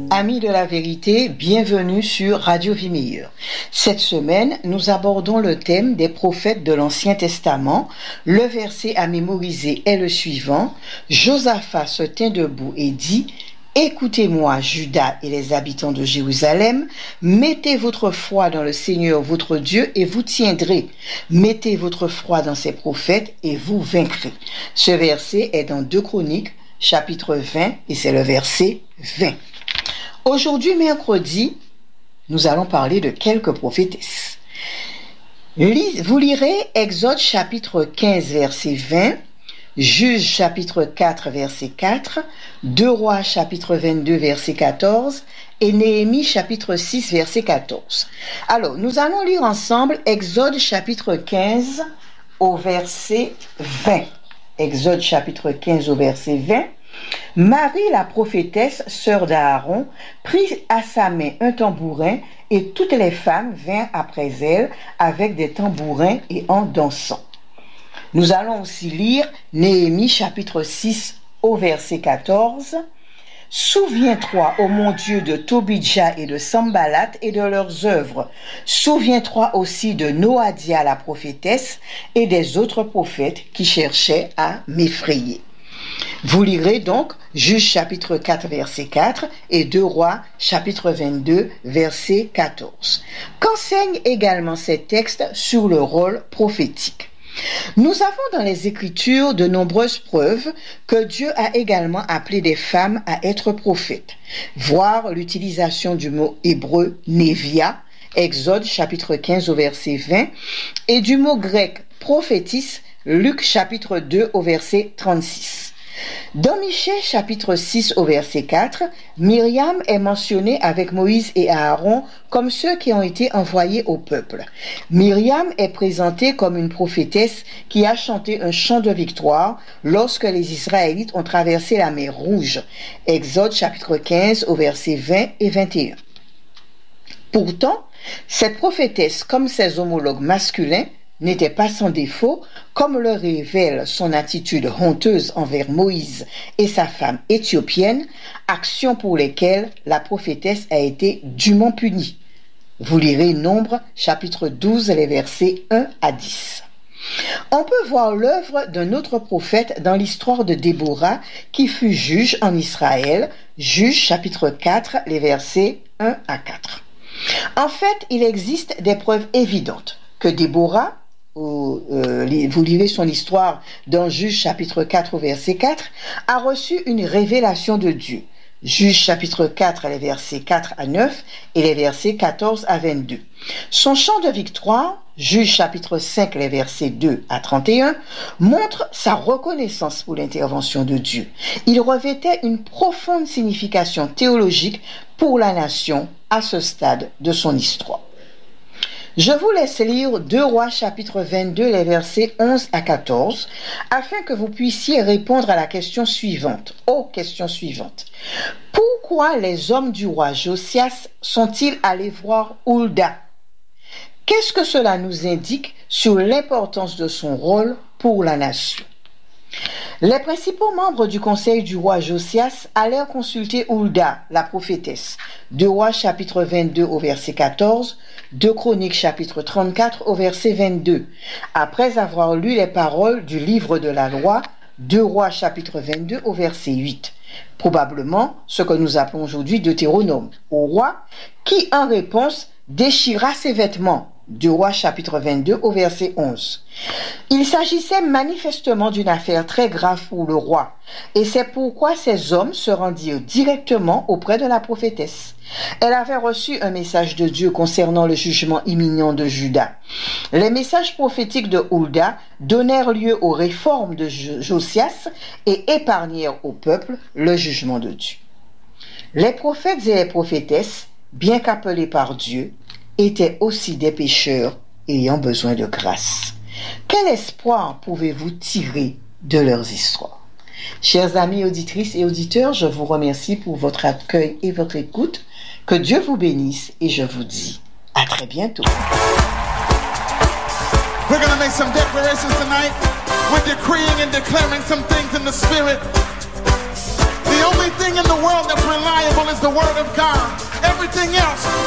Amis de la vérité, bienvenue sur Radio Vie Meilleure. Cette semaine, nous abordons le thème des prophètes de l'Ancien Testament. Le verset à mémoriser est le suivant. Josaphat se tint debout et dit: Écoutez-moi, Juda et les habitants de Jérusalem, mettez votre foi dans le Seigneur votre Dieu et vous tiendrez. Mettez votre foi dans ses prophètes et vous vaincrez. Ce verset est dans 2 Chroniques, chapitre 20, et c'est le verset 20. Aujourd'hui, mercredi, nous allons parler de quelques prophétesses. Vous lirez Exode chapitre 15, verset 20, Juges chapitre 4, verset 4, 2 Rois chapitre 22, verset 14 et Néhémie chapitre 6, verset 14. Alors, nous allons lire ensemble Exode chapitre 15 au verset 20. Exode chapitre 15 au verset 20. Marie, la prophétesse, sœur d'Aaron, prit à sa main un tambourin et toutes les femmes vinrent après elle avec des tambourins et en dansant. Nous allons aussi lire Néhémie chapitre 6 au verset 14. Souviens-toi, ô mon Dieu, de Tobidja et de Sambalat et de leurs œuvres. Souviens-toi aussi de Noadia, la prophétesse, et des autres prophètes qui cherchaient à m'effrayer. Vous lirez donc Juges chapitre 4 verset 4 et 2 Rois chapitre 22 verset 14. Qu'enseignent également ces textes sur le rôle prophétique? Nous avons dans les Écritures de nombreuses preuves que Dieu a également appelé des femmes à être prophètes. Voir l'utilisation du mot hébreu Névia, Exode chapitre 15 au verset 20, et du mot grec prophétis, Luc chapitre 2 au verset 36. Dans Michée chapitre 6 au verset 4, Myriam est mentionnée avec Moïse et Aaron comme ceux qui ont été envoyés au peuple. Myriam est présentée comme une prophétesse qui a chanté un chant de victoire lorsque les Israélites ont traversé la mer Rouge. Exode chapitre 15 au verset 20 et 21. Pourtant, cette prophétesse, comme ses homologues masculins, n'était pas sans défaut, comme le révèle son attitude honteuse envers Moïse et sa femme éthiopienne, actions pour lesquelles la prophétesse a été dûment punie. Vous lirez Nombre, chapitre 12, les versets 1 à 10. On peut voir l'œuvre d'un autre prophète dans l'histoire de Déborah, qui fut juge en Israël, Juges, chapitre 4, les versets 1 à 4. En fait, il existe des preuves évidentes que Déborah, vous lirez son histoire dans Juges chapitre 4 au verset 4, a reçu une révélation de Dieu. Juges chapitre 4, les versets 4 à 9 et les versets 14 à 22. Son chant de victoire, Juges chapitre 5, les versets 2 à 31, montre sa reconnaissance pour l'intervention de Dieu. Il revêtait une profonde signification théologique pour la nation à ce stade de son histoire. Je vous laisse lire 2 Rois chapitre 22, les versets 11 à 14, afin que vous puissiez répondre à la question suivante, aux questions suivantes. Pourquoi les hommes du roi Josias sont-ils allés voir Hulda? Qu'est-ce que cela nous indique sur l'importance de son rôle pour la nation? Les principaux membres du conseil du roi Josias allèrent consulter Hulda, la prophétesse. 2 Rois chapitre 22 au verset 14, 2 Chroniques chapitre 34 au verset 22. Après avoir lu les paroles du livre de la loi, 2 Rois chapitre 22 au verset 8. Probablement ce que nous appelons aujourd'hui Deutéronome. Au roi qui, en réponse, déchira ses vêtements. 2 Rois chapitre 22 au verset 11. Il s'agissait manifestement d'une affaire très grave pour le roi, et c'est pourquoi ces hommes se rendirent directement auprès de la prophétesse. Elle avait reçu un message de Dieu concernant le jugement imminent de Juda. Les messages prophétiques de Hulda donnèrent lieu aux réformes de Josias et épargnèrent au peuple le jugement de Dieu. Les prophètes et les prophétesses, bien qu'appelés par Dieu, étaient aussi des pécheurs ayant besoin de grâce. Quel espoir pouvez-vous tirer de leurs histoires? Chers amis auditrices et auditeurs, je vous remercie pour votre accueil et votre écoute. Que Dieu vous bénisse et je vous dis à très bientôt. We're going to make some declarations tonight. We're decreeing and declaring some things in the spirit. The only thing in the world that's reliable is is the word of God. Everything else